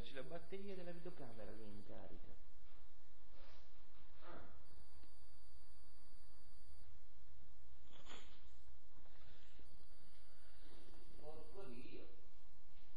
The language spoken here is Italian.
c'è la batteria della videocamera lì in carica.